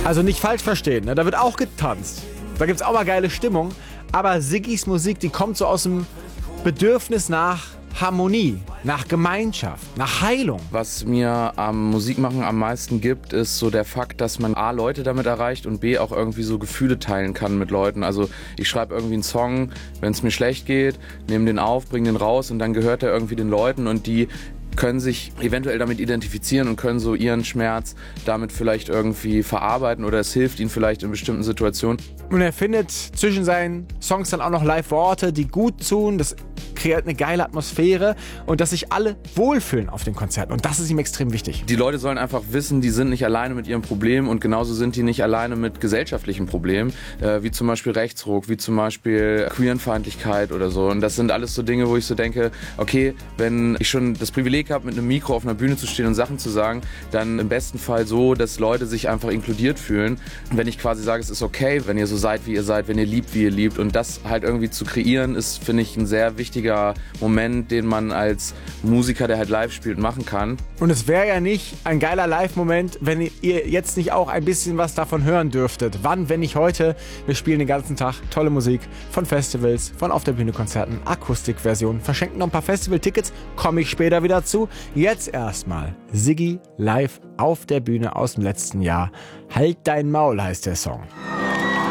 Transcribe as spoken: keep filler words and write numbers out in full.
Also nicht falsch verstehen, ne? Da wird auch getanzt. Da gibt's auch mal geile Stimmung. Aber Siggis Musik, die kommt so aus dem Bedürfnis nach Harmonie, nach Gemeinschaft, nach Heilung. Was mir am Musikmachen am meisten gibt, ist so der Fakt, dass man A, Leute damit erreicht und B, auch irgendwie so Gefühle teilen kann mit Leuten. Also ich schreibe irgendwie einen Song, wenn es mir schlecht geht, nehme den auf, bringe den raus und dann gehört er irgendwie den Leuten und die können sich eventuell damit identifizieren und können so ihren Schmerz damit vielleicht irgendwie verarbeiten oder es hilft ihnen vielleicht in bestimmten Situationen. Und er findet zwischen seinen Songs dann auch noch Live-Worte, die gut tun. Das kreiert eine geile Atmosphäre und dass sich alle wohlfühlen auf den Konzerten. Und das ist ihm extrem wichtig. Die Leute sollen einfach wissen, die sind nicht alleine mit ihrem Problem und genauso sind die nicht alleine mit gesellschaftlichen Problemen, äh, wie zum Beispiel Rechtsruck, wie zum Beispiel Queerenfeindlichkeit oder so. Und das sind alles so Dinge, wo ich so denke, okay, wenn ich schon das Privileg habe, mit einem Mikro auf einer Bühne zu stehen und Sachen zu sagen, dann im besten Fall so, dass Leute sich einfach inkludiert fühlen. Und wenn ich quasi sage, es ist okay, wenn ihr so seid, wie ihr seid, wenn ihr liebt, wie ihr liebt. Und das halt irgendwie zu kreieren, ist, finde ich, ein sehr wichtiger Moment, den man als Musiker, der halt live spielt, machen kann. Und es wäre ja nicht ein geiler Live-Moment, wenn ihr jetzt nicht auch ein bisschen was davon hören dürftet. Wann, wenn nicht heute? Wir spielen den ganzen Tag tolle Musik von Festivals, von Auf der Bühne Konzerten, Akustikversionen, verschenken noch ein paar Festival-Tickets, komme ich später wieder zu. Jetzt erstmal Siggi live auf der Bühne aus dem letzten Jahr. Halt dein Maul heißt der Song.